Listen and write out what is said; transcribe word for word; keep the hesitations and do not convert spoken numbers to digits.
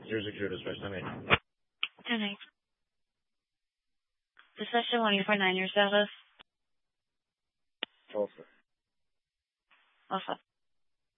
zero six zero dispatch nine eight. ten eight. Dispatch to one four nine, your status? Tulsa. What's up?